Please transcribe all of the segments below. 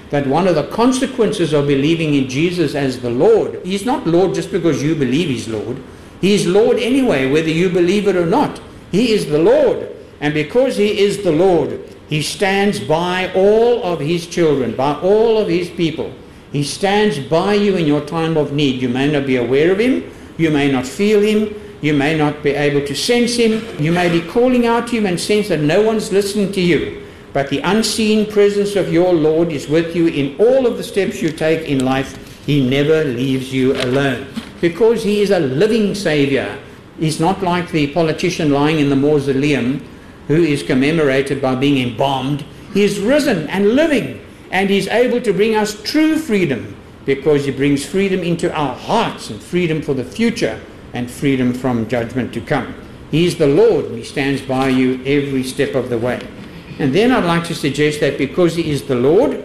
that one of the consequences of believing in Jesus as the Lord, He's not Lord just because you believe He's Lord. He is Lord anyway, whether you believe it or not. He is the Lord. And because He is the Lord, He stands by all of His children, by all of His people. He stands by you in your time of need. You may not be aware of Him. You may not feel Him. You may not be able to sense Him. You may be calling out to Him and sense that no one's listening to you. But the unseen presence of your Lord is with you in all of the steps you take in life. He never leaves you alone. Because He is a living Saviour. He's not like the politician lying in the mausoleum who is commemorated by being embalmed. He is risen and living, and He's able to bring us true freedom, because He brings freedom into our hearts, and freedom for the future, and freedom from judgment to come. He is the Lord, and He stands by you every step of the way. And then I'd like to suggest that because He is the Lord,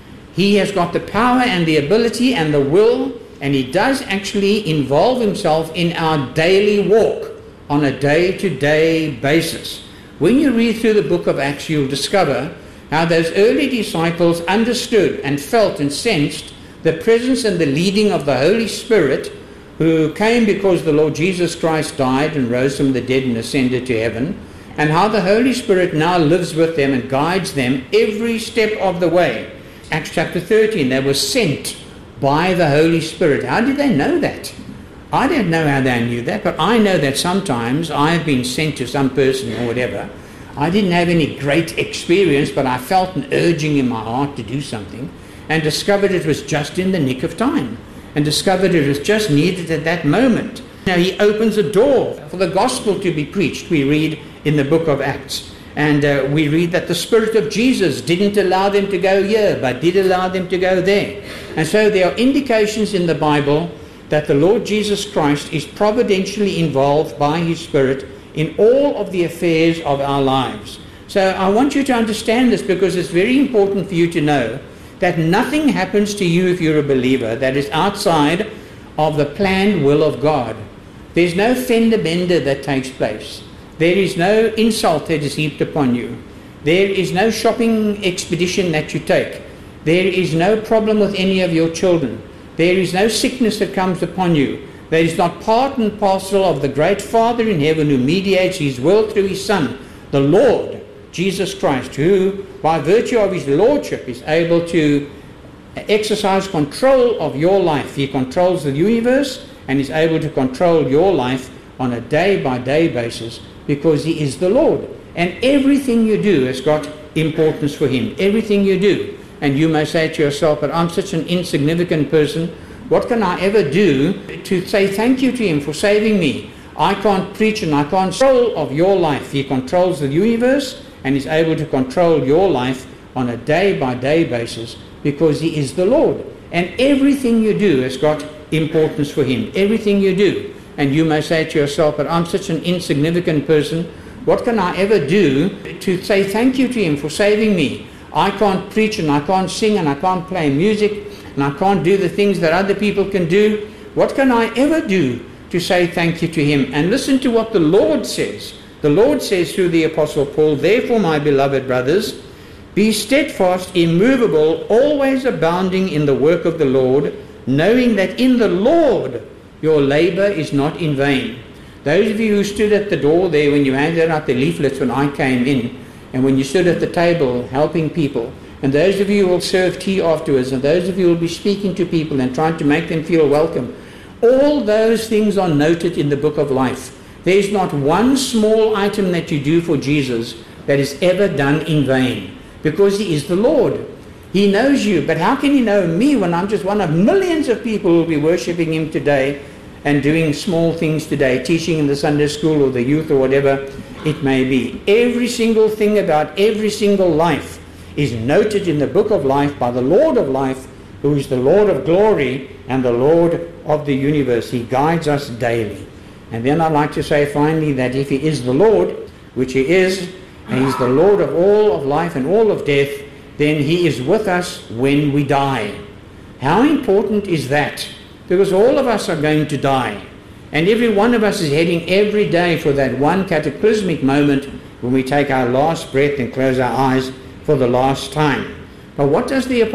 He has got the power and the ability and the will, and He does actually involve Himself in our daily walk on a day-to-day basis. When you read through the book of Acts, you'll discover how those early disciples understood and felt and sensed the presence and the leading of the Holy Spirit, who came because the Lord Jesus Christ died and rose from the dead and ascended to heaven, and how the Holy Spirit now lives with them and guides them every step of the way. Acts chapter 13, they were sent by the Holy Spirit. How did they know that? I don't know how they knew that, but I know that sometimes I've been sent to some person or whatever. I didn't have any great experience, but I felt an urging in my heart to do something, and discovered it was just in the nick of time, and discovered it was just needed at that moment. Now He opens a door for the gospel to be preached. We read in the book of Acts, and we read that the Spirit of Jesus didn't allow them to go here, but did allow them to go there. And so there are indications in the Bible that the Lord Jesus Christ is providentially involved by His Spirit in all of the affairs of our lives. So I want you to understand this, because it's very important for you to know that nothing happens to you if you're a believer that is outside of the planned will of God. There's no fender bender that takes place. There is no insult that is heaped upon you. There is no shopping expedition that you take. There is no problem with any of your children. There is no sickness that comes upon you that is not part and parcel of the great Father in heaven, who mediates His will through His Son, the Lord Jesus Christ, who by virtue of His Lordship is able to exercise control of your life. He controls the universe and is able to control your life on a day-by-day basis, because He is the Lord. And everything you do has got importance for Him. Everything you do. And you may say to yourself, but I'm such an insignificant person. What can I ever do to say thank you to Him for saving me? I can't preach and I can't control of your life. He controls the universe and is able to control your life on a day-by-day basis, because He is the Lord. And everything you do has got importance for Him. Everything you do. And you may say to yourself, but I'm such an insignificant person. What can I ever do to say thank you to Him for saving me? I can't preach and I can't sing and I can't play music and I can't do the things that other people can do. What can I ever do to say thank you to Him? And listen to what the Lord says. The Lord says through the Apostle Paul, therefore, my beloved brothers, be steadfast, immovable, always abounding in the work of the Lord, knowing that in the Lord your labor is not in vain. Those of you who stood at the door there when you handed out the leaflets when I came in, and when you stood at the table helping people, and those of you who will serve tea afterwards, and those of you who will be speaking to people and trying to make them feel welcome, all those things are noted in the book of life. There's not one small item that you do for Jesus that is ever done in vain, because He is the Lord. He knows you, but how can He know me when I'm just one of millions of people who will be worshipping Him today and doing small things today, teaching in the Sunday school or the youth or whatever it may be. Every single thing about every single life is noted in the book of life by the Lord of life, who is the Lord of glory and the Lord of the universe. He guides us daily. And then I'd like to say finally that if He is the Lord, which He is, and He's the Lord of all of life and all of death, then He is with us when we die. How important is that? Because all of us are going to die. And every one of us is heading every day for that one cataclysmic moment when we take our last breath and close our eyes for the last time. But what does the